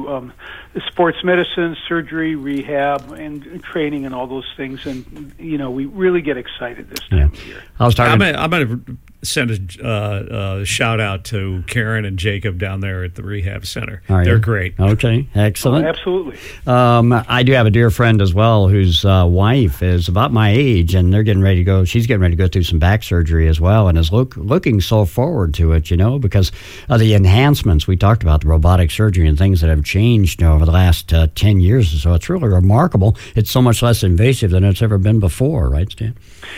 sports medicine, surgery, rehab, and training, and all those things. And we really get excited this time of year. I'm going to send a shout out to Karen and Jacob down there at the rehab center. They're great. Okay, excellent. Oh, absolutely. I do have a dear friend as well whose wife is about my age, and they're getting ready to go. She's getting ready to go through some back surgery as well, and is looking so forward to it, because of the enhancements. We talked about the robotic surgery and things that have changed over the last 10 years or so. It's really remarkable. It's so much less invasive than it's ever been before, right, Stan?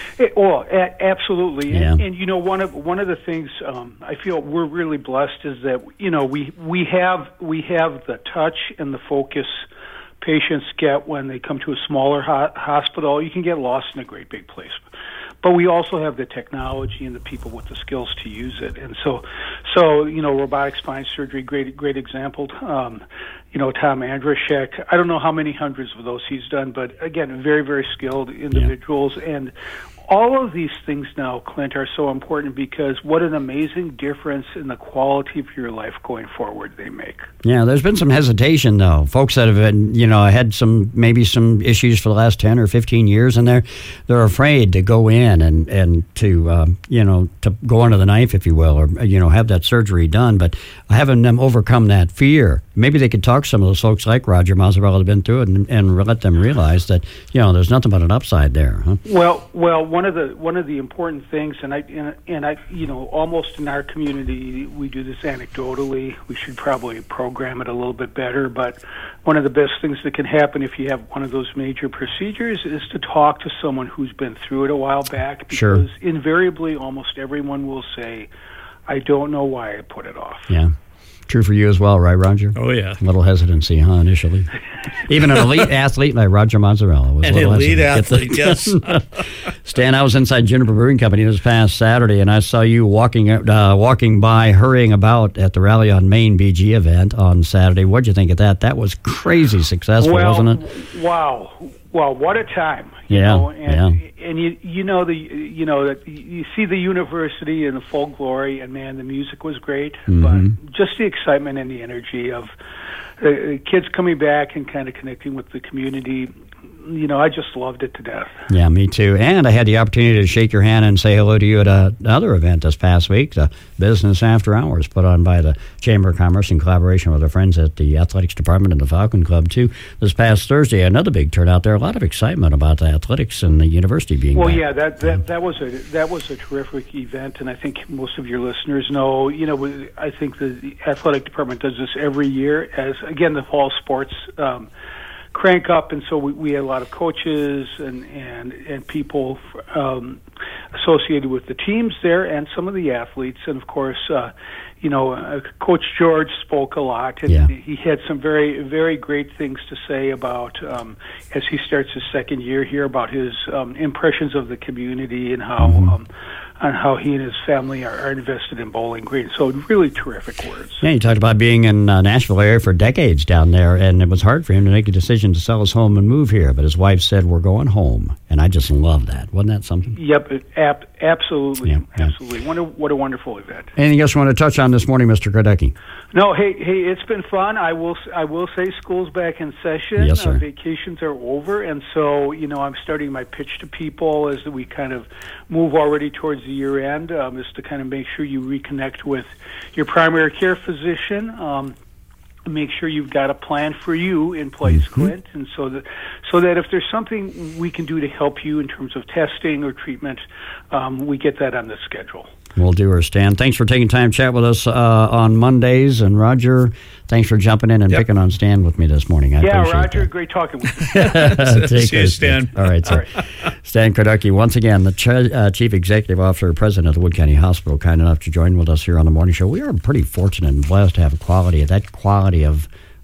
Absolutely. Yeah. And one of the things I feel we're really blessed is that we have the touch and the focus patients get when they come to a smaller hospital. You can get lost in a great big place, but we also have the technology and the people with the skills to use it. And so robotic spine surgery, great example. Tom Andrushek, I don't know how many hundreds of those he's done, but again, very, very skilled individuals. Yeah. And all of these things now, Clint, are so important because what an amazing difference in the quality of your life going forward they make. Yeah, there's been some hesitation, though. Folks that have been, had some issues for the last 10 or 15 years, and they're afraid to go in and to go under the knife, if you will, or, have that surgery done. But having them overcome that fear, maybe they could talk to some of those folks like Roger Mazzarella have been through it and let them realize that, there's nothing but an upside there. Huh? Well, one of the important things, and I almost in our community we do this anecdotally. We should probably program it a little bit better, but one of the best things that can happen if you have one of those major procedures is to talk to someone who's been through it a while back, because Sure. Invariably almost everyone will say, I don't know why I put it off. Yeah. True for you as well, right, Roger? Oh, yeah. A little hesitancy, initially? Even an elite athlete like Roger Mazzarella was an elite athlete, yes. Stan, I was inside Juniper Brewing Company this past Saturday, and I saw you walking by, hurrying about at the Rally on Main BG event on Saturday. What'd you think of that? That was crazy successful, wasn't it? Wow. Well, what a time! And you see the university in the full glory, and man, the music was great. Mm-hmm. But just the excitement and the energy of kids coming back and kind of connecting with the community. I just loved it to death. Yeah, me too. And I had the opportunity to shake your hand and say hello to you at another event this past week, the Business After Hours, put on by the Chamber of Commerce in collaboration with our friends at the Athletics Department and the Falcon Club, too. This past Thursday, another big turnout there. A lot of excitement about the athletics and the university being back. Well, yeah, that was a terrific event, and I think most of your listeners know. I think the Athletic Department does this every year as, again, the fall sports crank up, and so we had a lot of coaches and people associated with the teams there, and some of the athletes, and of course, Coach George spoke a lot, and he had some very, very great things to say about as he starts his second year here about his impressions of the community and how he and his family are invested in Bowling Green. So really terrific words. Yeah, he talked about being in Nashville area for decades down there, and it was hard for him to make a decision to sell his home and move here. But his wife said, "We're going home," and I just love that. Wasn't that something? Yep, absolutely, yeah. Absolutely. What a wonderful event. Anything else you want to touch on this morning, Mr. Kardecki? No, hey, it's been fun. I will say school's back in session. Yes, sir. Vacations are over, and so I'm starting my pitch to people as we kind of move already towards the year end, is to kind of make sure you reconnect with your primary care physician. Make sure you've got a plan for you in place, Clint, and so that if there's something we can do to help you in terms of testing or treatment, we get that on the schedule. We'll do her, Stan. Thanks for taking time to chat with us on Mondays. And Roger, thanks for jumping in and picking on Stan with me this morning. I appreciate Roger, that. Great talking with you. See you, Stan. All right, sir. Stan Kardecki, once again, the Chief Executive Officer, President of the Wood County Hospital, kind enough to join with us here on the morning show. We are pretty fortunate and blessed to have that quality of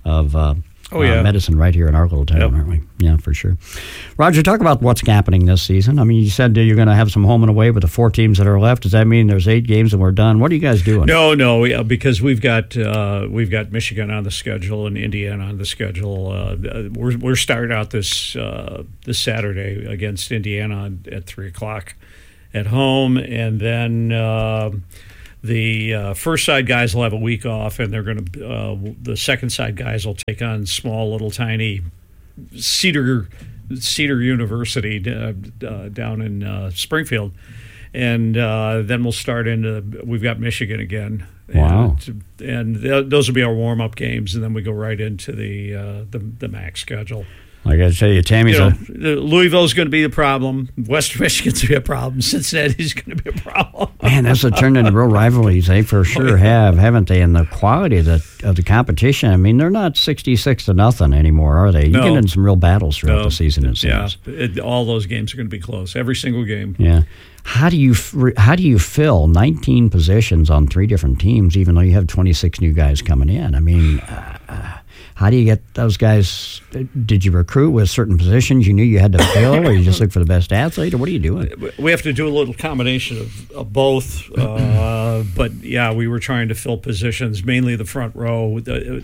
medicine right here in our little town, aren't we? Yeah, for sure. Roger, talk about what's happening this season. I mean, you said you're going to have some home and away with the 4 teams that are left. Does that mean there's 8 games and we're done? What are you guys doing? No, because we've got Michigan on the schedule and Indiana on the schedule. We're starting out this Saturday against Indiana at 3:00 at home, and then the first side guys will have a week off, and they're going to the second side guys will take on small, little, tiny Cedar University down in Springfield, and then we'll start into. We've got Michigan again. Wow! And those will be our warm up games, and then we go right into the MAC schedule. Like I tell you, Tammy's Louisville's going to be a problem. Western Michigan's going to be a problem. Cincinnati's going to be a problem. Man, that's turned into real rivalries. They for sure have, haven't they? And the quality of the competition. I mean, they're not 66-0 anymore, are they? You get in some real battles throughout the season. It seems. Yeah, all those games are going to be close. Every single game. Yeah. How do you fill 19 positions on 3 different teams, even though you have 26 new guys coming in? I mean. How do you get those guys? Did you recruit with certain positions you knew you had to fill, or you just look for the best athlete, or what are you doing? We have to do a little combination of both. But yeah, we were trying to fill positions, mainly the front row.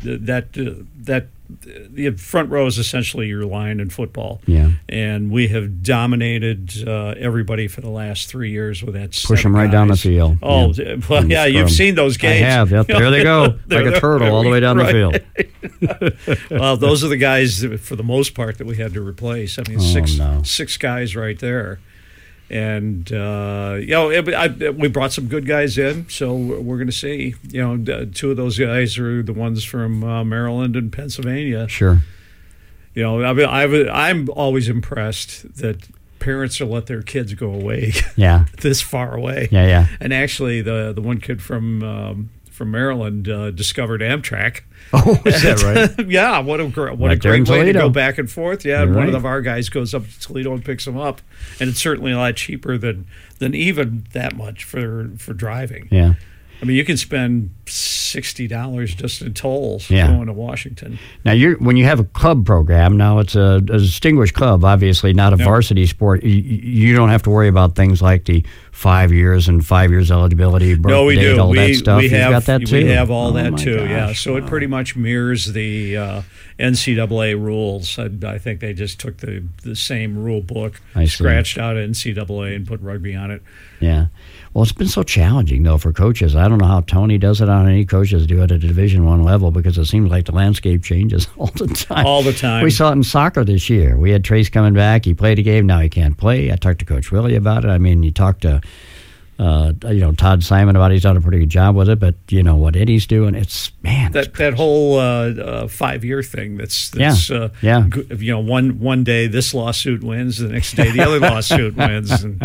The front row is essentially your line in football. Yeah. And we have dominated everybody for the last 3 years with that. Push them right down the field. Oh, yeah. Well, yeah, you've seen those games. I have. Yep. There they go, like a turtle all the way down the field. Well, those are the guys, for the most part, that we had to replace. I mean, six guys right there. And, we brought some good guys in, so we're going to see. 2 of those guys are the ones from Maryland and Pennsylvania. Sure. I'm always impressed that parents will let their kids go away this far away. Yeah. And actually, the one kid from Maryland discovered Amtrak. Oh, is that right? Yeah, what a great way to go back and forth. Yeah, and one of our guys goes up to Toledo and picks him up, and it's certainly a lot cheaper than even that much for driving. Yeah. I mean, you can spend $60 just in tolls going to Washington. Now, when you have a club program, now it's a distinguished club, obviously, not a varsity sport. You don't have to worry about things like the 5 years and 5 years eligibility, birth no, we date, do. all that stuff. You've got that too? We have all that too, gosh. yeah. So it pretty much mirrors the NCAA rules. I think they just took the same rule book, scratched out NCAA and put rugby on it. Yeah. Well, it's been so challenging, though, for coaches. I don't know how Tony does it on any coaches do it at a Division I level, because it seems like the landscape changes all the time. All the time. We saw it in soccer this year. We had Trace coming back. He played a game. Now he can't play. I talked to Coach Willie about it. I mean, you talked to Todd Simon about it. He's done a pretty good job with it. But, what Eddie's doing, it's, man. That whole 5-year thing that's one day this lawsuit wins, the next day the other lawsuit wins. And,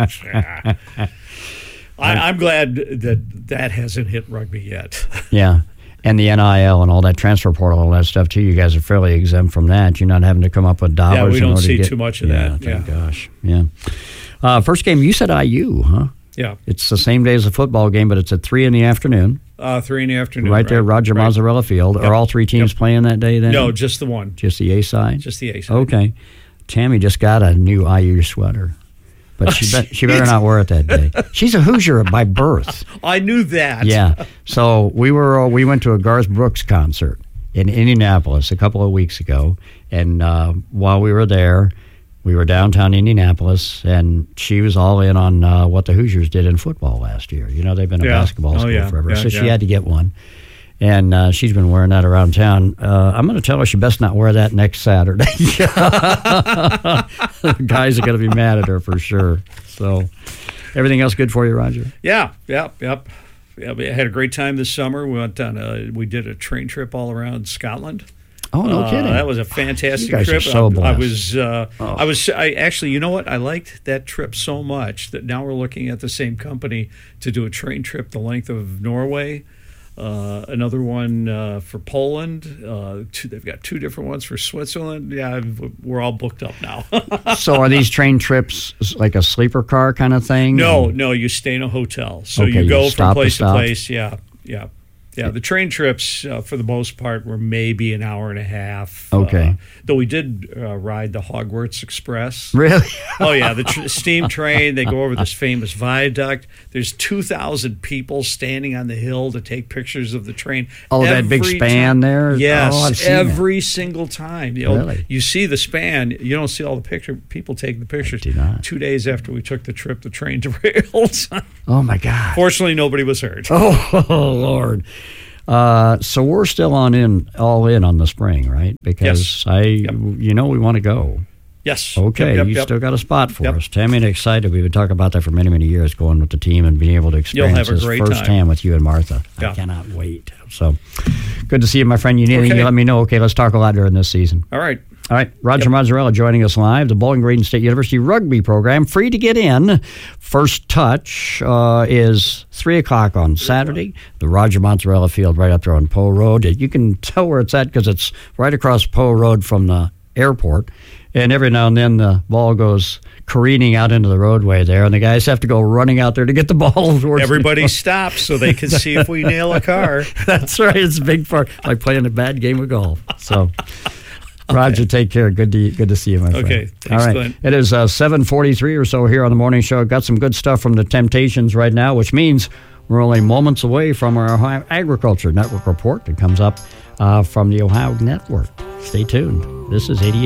I'm glad that hasn't hit rugby yet. Yeah. And the NIL and all that transfer portal, all that stuff, too. You guys are fairly exempt from that. You're not having to come up with dollars. Yeah, we don't see too much of that. Thank gosh. Yeah. First game, you said IU, huh? Yeah. It's the same day as a football game, but it's at 3 in the afternoon. 3 in the afternoon. Right there, Roger Mazzarella Field. Yep. Are all 3 teams playing that day then? No, just the one. Just the A side? Just the A side. Okay. Tammy just got a new IU sweater. But she better not wear it that day. She's a Hoosier by birth. I knew that. Yeah. So we went to a Garth Brooks concert in Indianapolis a couple of weeks ago, and while we were there, we were downtown Indianapolis, and she was all in on what the Hoosiers did in football last year. They've been a basketball school forever, so she had to get one. And she's been wearing that around town. I'm going to tell her she best not wear that next Saturday. The guys are going to be mad at her for sure. So, everything else good for you, Roger? Yeah, yep. Yeah, we had a great time this summer. We went on we did a train trip all around Scotland. Oh, no kidding! That was a fantastic you guys trip. Are so blessed. I actually, you know what? I liked that trip so much that now we're looking at the same company to do a train trip the length of Norway. Another one for Poland. They've got 2 different ones for Switzerland. Yeah, we're all booked up now. So are these train trips like a sleeper car kind of thing? No, you stay in a hotel. So you go from place to place. Yeah. Yeah, the train trips, for the most part, were maybe an hour and a half. Okay. Though we did ride the Hogwarts Express. Really? Oh, yeah, the steam train. They go over this famous viaduct. There's 2,000 people standing on the hill to take pictures of the train. Oh, that big span there? Yes, oh, every single time. Really? You see the span. You don't see all the people taking the pictures. I do not. 2 days after we took the trip, the train derailed. Oh, my God. Fortunately, nobody was hurt. Oh, Lord. So we're still all in on the spring, right? Because Yes. We want to go. Yes. Okay, you still got a spot for us. Tammy and excited. We've been talking about that for many, many years, going with the team and being able to experience this firsthand with you and Martha. Yeah. I cannot wait. So good to see you, my friend. You need anything, you let me know. Okay, let's talk a lot during this season. All right. All right, Roger Mazzarella joining us live, the Bowling Green State University rugby program, free to get in. First touch is 3 o'clock on Saturday, the Roger Mazzarella Field right up there on Poe Road. You can tell where it's at because it's right across Poe Road from the airport. And every now and then the ball goes careening out into the roadway there, and the guys have to go running out there to get the ball. Everybody stops so they can see if we nail a car. That's right. It's a big part, like playing a bad game of golf. So... Roger, take care. Good to see you, my friend. Okay, thanks, all right. Glenn. It is 7:43 or so here on the morning show. Got some good stuff from the Temptations right now, which means we're only moments away from our Ohio Agriculture Network report that comes up from the Ohio Network. Stay tuned. This is 88.